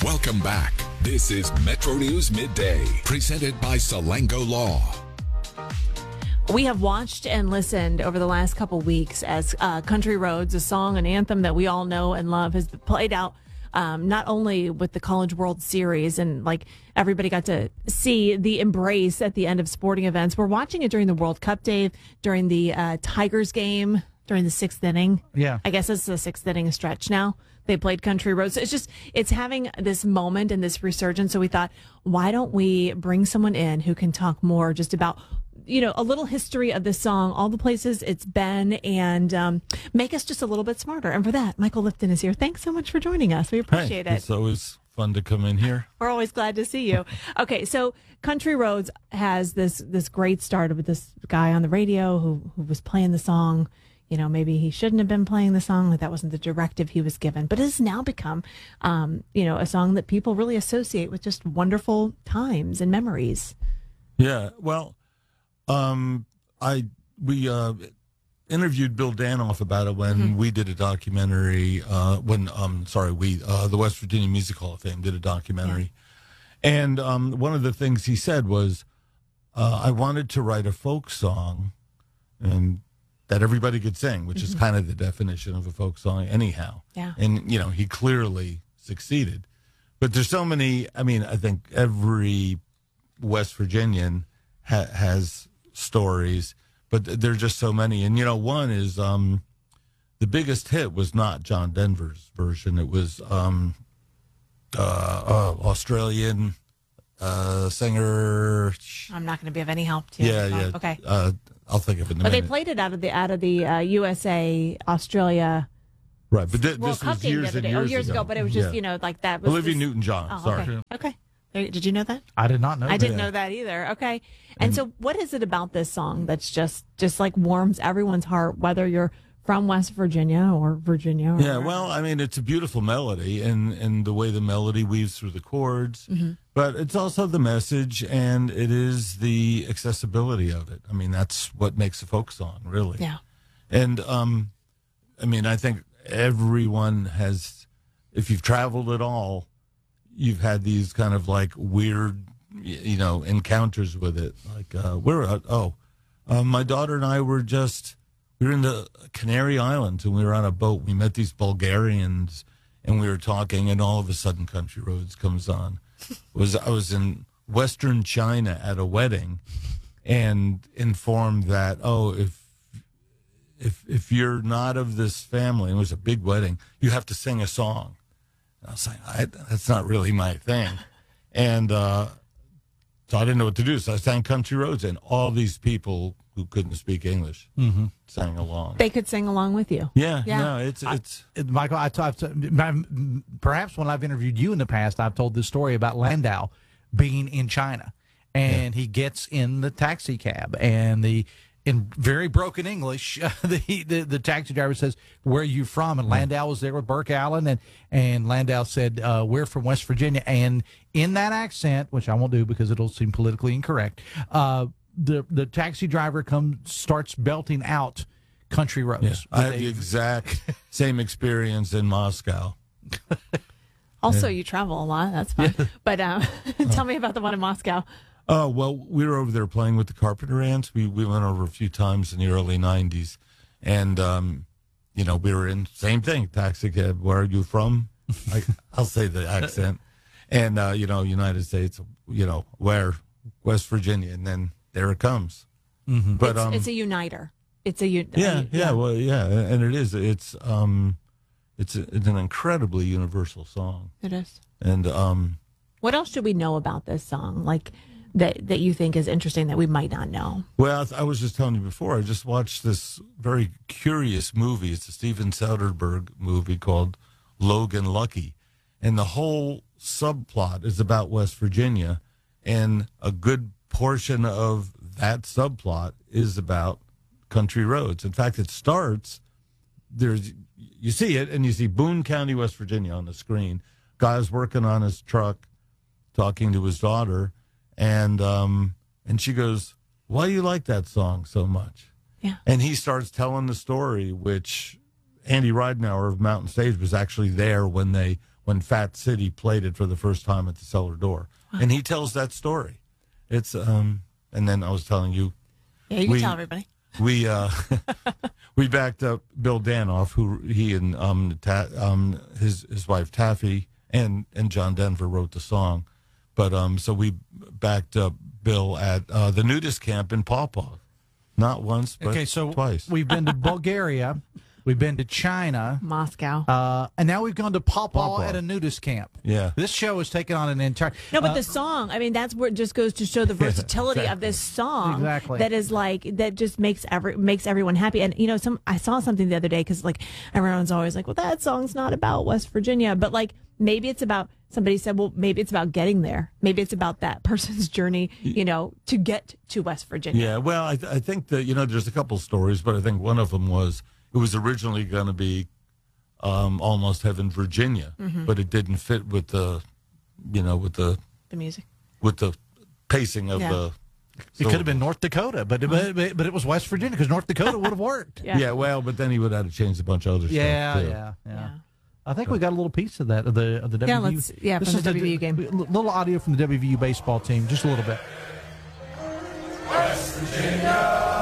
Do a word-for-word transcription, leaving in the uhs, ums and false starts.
Welcome back. This is Metro News Midday, presented by Salango Law. We have watched and listened over the last couple weeks as uh, Country Roads, a song, an anthem that we all know and love, has played out um, not only with the College World Series and like everybody got to see the embrace at the end of sporting events. We're watching it during the World Cup, Dave, during the uh, Tigers game, during the sixth inning. Yeah. I guess it's the sixth inning stretch now. They played Country Roads. So it's just, it's having this moment and this resurgence. So we thought, why don't we bring someone in who can talk more just about, you know, a little history of this song, all the places it's been, and um, make us just a little bit smarter. And for that, Michael Lifton is here. Thanks so much for joining us. We appreciate hey, it. It's always fun to come in here. We're always glad to see you. Okay, so Country Roads has this this great start with this guy on the radio who, who was playing the song. You know, maybe he shouldn't have been playing the song. That wasn't the directive he was given. But it has now become, um, you know, a song that people really associate with just wonderful times and memories. Yeah, well, um, I we uh, interviewed Bill Danoff about it when mm-hmm. we did a documentary. Uh, when um, sorry, we uh, the West Virginia Music Hall of Fame did a documentary, yeah. and um, one of the things he said was, uh, I wanted to write a folk song, and that everybody could sing, which mm-hmm. is kind of the definition of a folk song anyhow. Yeah. And, you know, he clearly succeeded. But there's so many, I mean, I think every West Virginian ha- has stories, but th- there are just so many. And, you know, one is um, the biggest hit was not John Denver's version. It was um, uh, uh, Australian uh, singer. I'm not going to be of any help to you. Yeah, yeah. Okay. Uh, I'll think of it in a but minute. They played it out of the out of the uh, U S A Australia. Right, but th- World this Cup was game years the other and day. years Oh, years ago. ago. But it was just Yeah. you know like that. Was Olivia this... Newton-John. Oh, sorry. Okay. okay. There, did you know that? I did not know. I that. didn't know that either. Okay. And, and so, what is it about this song that's just just like warms everyone's heart, whether you're from West Virginia or Virginia? Or yeah. Well, I mean, it's a beautiful melody, and and the way the melody weaves through the chords. Mm-hmm. But it's also the message, and it is the accessibility of it. I mean, that's what makes a folk song, really. Yeah. And, um, I mean, I think everyone has, if you've traveled at all, you've had these kind of like weird, you know, encounters with it. Like, uh, where, uh, oh, uh, my daughter and I were just, we were in the Canary Islands, and we were on a boat. We met these Bulgarians, and we were talking, and all of a sudden Country Roads comes on. Was I was in Western China at a wedding, and informed that oh if if if you're not of this family, and it was a big wedding, you have to sing a song. And I was like, I, that's not really my thing, and uh, so I didn't know what to do. So I sang Country Roads, and all these people who couldn't speak English mm-hmm. sang along. They could sing along with you. Yeah, yeah. no, it's it's I, Michael. I talked. Perhaps when I've interviewed you in the past, I've told this story about Landau being in China, and yeah. he gets in the taxi cab, and the in very broken English, the, the the taxi driver says, "Where are you from?" And Landau was there with Burke Allen, and and Landau said, uh, "We're from West Virginia." And in that accent, which I won't do because it'll seem politically incorrect, uh, the the taxi driver comes starts belting out Country Roads. Yeah, I have the exact same experience in Moscow. Also, yeah. you travel a lot. That's fun. Yeah. But um, tell me about the one in Moscow. Oh, well, we were over there playing with the Carpenter Ants. We we went over a few times in the early nineties. And, um, you know, we were in, same thing, taxi cab. Where are you from? I, I'll say the accent. And, uh, you know, United States, you know, where? West Virginia. And then there it comes. Mm-hmm. But it's, um, it's a uniter. It's a un- yeah, uh, yeah, yeah, well, yeah, and it is. It's um, it's a, it's an incredibly universal song. It is. And um, what else should we know about this song? Like that that you think is interesting that we might not know? Well, I was just telling you before. I just watched this very curious movie. It's a Steven Soderbergh movie called Logan Lucky, and the whole subplot is about West Virginia, and a good portion of that subplot is about Country Roads. In fact, it starts, there's, you see it, and you see Boone County, West Virginia on the screen. Guy's working on his truck, talking to his daughter, and um, and she goes, "Why do you like that song so much?" Yeah. And he starts telling the story, which Andy Ridenauer of Mountain Stage was actually there when they when Fat City played it for the first time at the cellar door. Wow. And he tells that story. It's um, and then I was telling you. Yeah, you can we, tell everybody. We uh, we backed up Bill Danoff, who he and um, ta- um his his wife Taffy and and John Denver wrote the song, but um so we backed up Bill at uh, the nudist camp in Paw Paw, not once but okay, so twice. We've been to Bulgaria, we've been to China, Moscow, uh, and now we've gone to Paw Paw Paw Paw. at a nudist camp. Yeah, this show has taken on an entire. No, but uh, the song, I mean, that's where it just goes to show the versatility exactly. of this song. Exactly. That is like, that just makes every makes everyone happy. And, you know, some I saw something the other day because, like, everyone's always like, well, that song's not about West Virginia. But, like, maybe it's about, somebody said, well, maybe it's about getting there. Maybe it's about that person's journey, you know, to get to West Virginia. Yeah, well, I, th- I think that, you know, there's a couple stories, but I think one of them was it was originally going to be um, Almost Heaven, Virginia, mm-hmm. but it didn't fit with the, you know, with the The music. with the pacing of Yeah. the. It could have been North Dakota, but but, but it was West Virginia because North Dakota would have worked. Yeah. Yeah, well, but then he would have to change a bunch of other Yeah, stuff too. yeah, yeah, Yeah. I think we got a little piece of that of the of the Yeah, W V U. let's- yeah, This from is the W V U game. A little audio from the W V U baseball team, just a little bit. West Virginia.